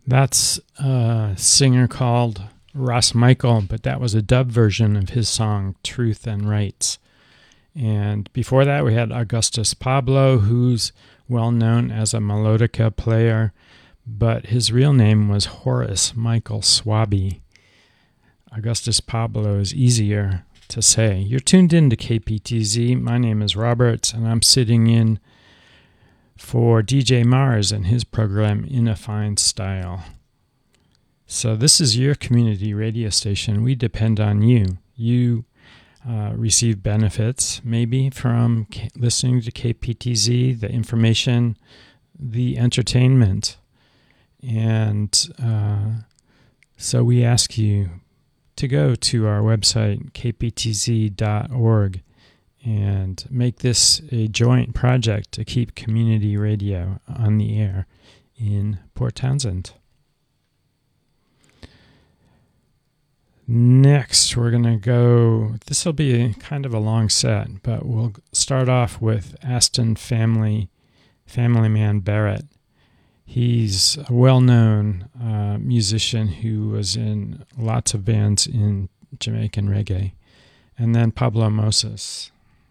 That's a singer called Ross Michael, but that was a dub version of his song Truth and Rights. And before that, we had Augustus Pablo, who's well known as a melodica player, but his real name was Horace Michael Swaby. Augustus Pablo is easier to say. You're tuned in to KPTZ. My name is Robert, and I'm sitting in for DJ Mars and his program In a Fine Style. So this is your community radio station. We depend on you. You receive benefits maybe from listening to KPTZ, the information, the entertainment. And so we ask you to go to our website, kptz.org, and make this a joint project to keep community radio on the air in Port Townsend. Next, we're going to go, this will be kind of a long set, but we'll start off with Aston Family Man Barrett. He's a well-known musician who was in lots of bands in Jamaican reggae. And then Pablo Moses.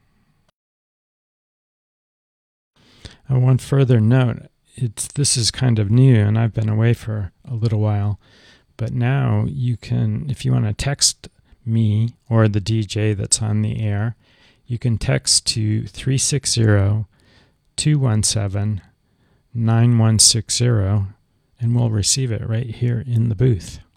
One further note, this is kind of new, and I've been away for a little while. But now you can, if you want to text me or the DJ that's on the air, you can text to 360-217-9160, and we'll receive it right here in the booth.